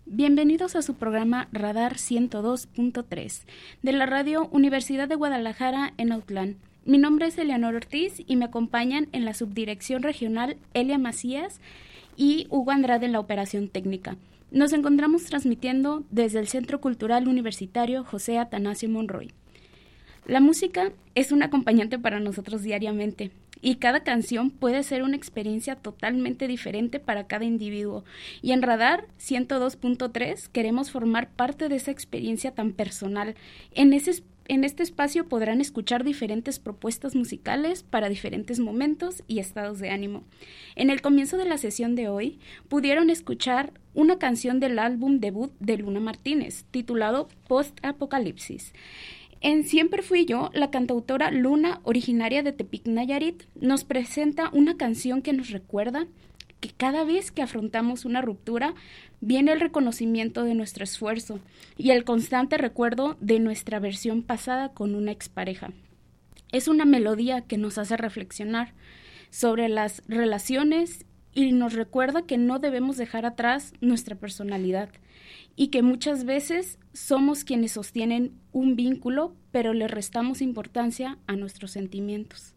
Bienvenidos a su programa Radar 102.3 de la Radio Universidad de Guadalajara en Autlán. Mi nombre es Eleanor Ortiz y me acompañan en la subdirección regional Elia Macías y Hugo Andrade en la operación técnica. Nos encontramos transmitiendo desde el Centro Cultural Universitario José Atanasio Monroy. La música es un acompañante para nosotros diariamente y cada canción puede ser una experiencia totalmente diferente para cada individuo. Y en Radar 102.3 queremos formar parte de esa experiencia tan personal. En este espacio podrán escuchar diferentes propuestas musicales para diferentes momentos y estados de ánimo. En el comienzo de la sesión de hoy pudieron escuchar una canción del álbum debut de Luna Martínez, titulado Post Apocalipsis. En Siempre Fui Yo, la cantautora Luna, originaria de Tepic, Nayarit, nos presenta una canción que nos recuerda que cada vez que afrontamos una ruptura, viene el reconocimiento de nuestro esfuerzo y el constante recuerdo de nuestra versión pasada con una expareja. Es una melodía que nos hace reflexionar sobre las relaciones y nos recuerda que no debemos dejar atrás nuestra personalidad y que muchas veces somos quienes sostienen un vínculo, pero le restamos importancia a nuestros sentimientos.